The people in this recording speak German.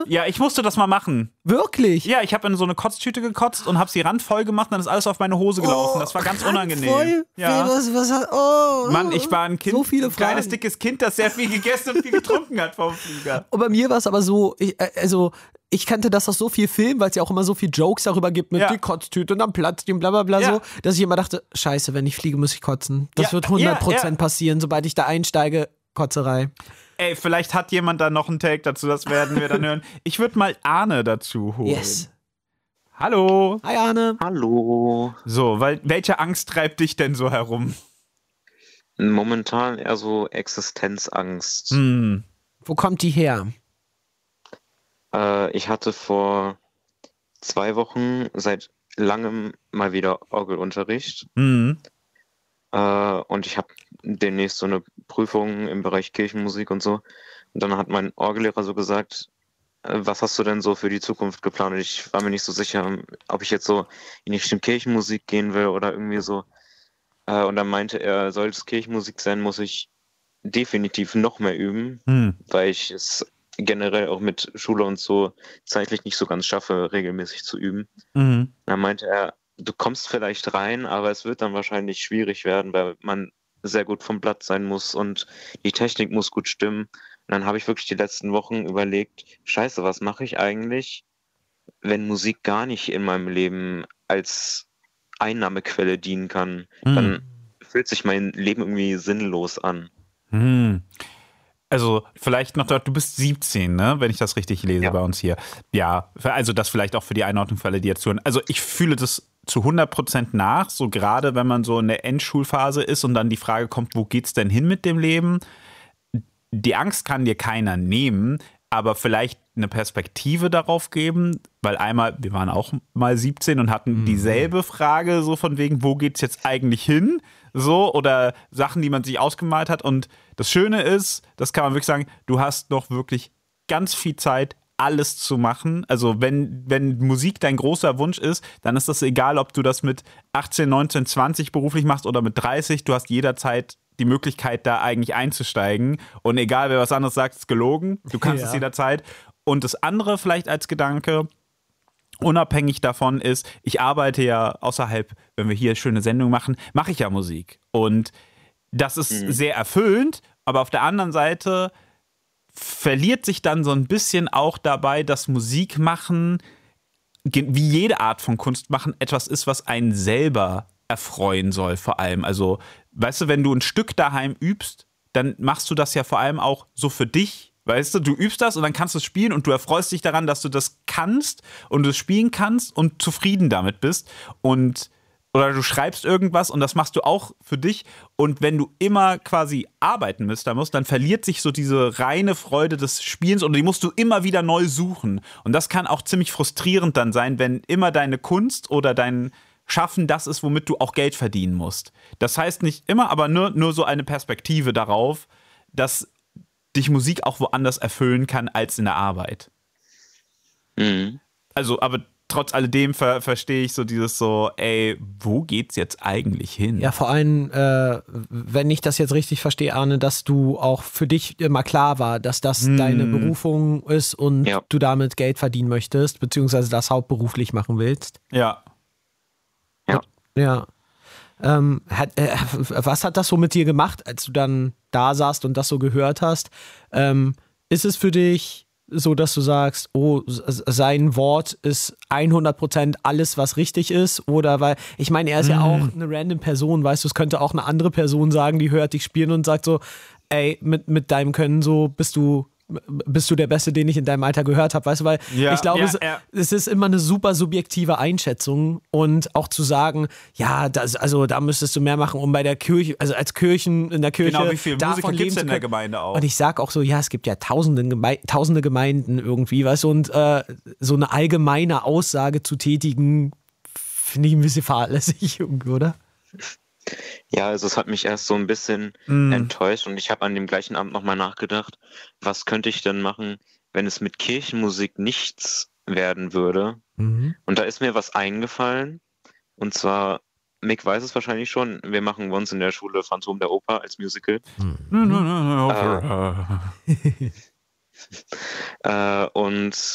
Ja, ich musste das mal machen. Wirklich? Ja, ich habe in so eine Kotztüte gekotzt und habe sie randvoll gemacht und dann ist alles auf meine Hose gelaufen. Das war ganz unangenehm. Voll? Ja. Mann, ich war ein Kind, so viele ein kleines, Fragen. dickes Kind, das sehr viel gegessen und viel getrunken hat vom Flieger. Und bei mir war es aber so, ich kannte das aus so viel Film, weil es ja auch immer so viel Jokes darüber gibt mit die Kotztüte und dann platzt die und bla bla bla so, dass ich immer dachte, scheiße, wenn ich fliege, muss ich kotzen. Das wird 100% passieren, sobald ich da einsteige, Kotzerei. Ey, vielleicht hat jemand da noch einen Take dazu, das werden wir dann hören. Ich würde mal Arne dazu holen. Yes. Hallo. Hi Arne. Hallo. So, welche Angst treibt dich denn so herum? Momentan eher so Existenzangst. Wo kommt die her? Ich hatte vor 2 Wochen seit langem mal wieder Orgelunterricht. Und ich habe demnächst so eine Prüfung im Bereich Kirchenmusik und so. Und dann hat mein Orgellehrer so gesagt, was hast du denn so für die Zukunft geplant? Und ich war mir nicht so sicher, ob ich jetzt so in die Richtung Kirchenmusik gehen will oder irgendwie so. Und dann meinte er, soll es Kirchenmusik sein, muss ich definitiv noch mehr üben, weil ich es generell auch mit Schule und so zeitlich nicht so ganz schaffe, regelmäßig zu üben. Dann meinte er, du kommst vielleicht rein, aber es wird dann wahrscheinlich schwierig werden, weil man sehr gut vom Blatt sein muss und die Technik muss gut stimmen. Und dann habe ich wirklich die letzten Wochen überlegt, scheiße, was mache ich eigentlich, wenn Musik gar nicht in meinem Leben als Einnahmequelle dienen kann? Dann fühlt sich mein Leben irgendwie sinnlos an. Also vielleicht noch, du bist 17, ne? Wenn ich das richtig lese bei uns hier. Ja, also das vielleicht auch für die Einordnung für alle, die jetzt zuhören. Also ich fühle das zu 100% nach, so gerade wenn man so in der Endschulphase ist und dann die Frage kommt, wo geht's denn hin mit dem Leben? Die Angst kann dir keiner nehmen, aber vielleicht eine Perspektive darauf geben, weil einmal, wir waren auch mal 17 und hatten dieselbe Frage, so von wegen, wo geht's jetzt eigentlich hin? So, oder Sachen, die man sich ausgemalt hat. Und das Schöne ist, das kann man wirklich sagen, du hast noch wirklich ganz viel Zeit, alles zu machen. Also wenn Musik dein großer Wunsch ist, dann ist das egal, ob du das mit 18, 19, 20 beruflich machst oder mit 30. Du hast jederzeit die Möglichkeit, da eigentlich einzusteigen. Und egal, wer was anderes sagt, ist gelogen. Du kannst es jederzeit. Und das andere vielleicht als Gedanke, unabhängig davon ist, ich arbeite ja außerhalb, wenn wir hier schöne Sendungen machen, mache ich ja Musik. Und das ist sehr erfüllend, aber auf der anderen Seite verliert sich dann so ein bisschen auch dabei, dass Musik machen, wie jede Art von Kunst machen, etwas ist, was einen selber erfreuen soll vor allem. Also, weißt du, wenn du ein Stück daheim übst, dann machst du das ja vor allem auch so für dich. Weißt du, du übst das und dann kannst du es spielen und du erfreust dich daran, dass du das kannst und du es spielen kannst und zufrieden damit bist. Oder du schreibst irgendwas und das machst du auch für dich. Und wenn du immer quasi arbeiten musst, dann verliert sich so diese reine Freude des Spielens und die musst du immer wieder neu suchen. Und das kann auch ziemlich frustrierend dann sein, wenn immer deine Kunst oder dein Schaffen das ist, womit du auch Geld verdienen musst. Das heißt nicht immer, aber nur so eine Perspektive darauf, dass dich Musik auch woanders erfüllen kann als in der Arbeit. Also, aber trotz alledem verstehe ich so dieses so, ey, wo geht's jetzt eigentlich hin? Ja, vor allem, wenn ich das jetzt richtig verstehe, Arne, dass du auch für dich immer klar war, dass das deine Berufung ist und du damit Geld verdienen möchtest, beziehungsweise das hauptberuflich machen willst. Ja. Ja. Was hat das so mit dir gemacht, als du dann da saßt und das so gehört hast? Ist es für dich so, dass du sagst, oh, sein Wort ist 100% alles, was richtig ist? Oder weil, ich meine, er ist ja auch eine random Person, weißt du, es könnte auch eine andere Person sagen, die hört dich spielen und sagt so, ey, mit deinem Können so bist du der Beste, den ich in deinem Alter gehört habe, weißt du, weil ich glaube, es ist immer eine super subjektive Einschätzung und auch zu sagen, ja, da müsstest du mehr machen, um bei der Kirche, also als in der Kirche, genau, wie viele Musiker gibt es in der Gemeinde auch? Und ich sag auch so, ja, es gibt ja tausende Gemeinden irgendwie, weißt du, und so eine allgemeine Aussage zu tätigen, finde ich ein bisschen fahrlässig, oder? Ja, also es hat mich erst so ein bisschen enttäuscht und ich habe an dem gleichen Abend nochmal nachgedacht, was könnte ich denn machen, wenn es mit Kirchenmusik nichts werden würde. Und da ist mir was eingefallen und zwar, Mick weiß es wahrscheinlich schon, wir machen bei uns in der Schule Phantom der Oper als Musical. Und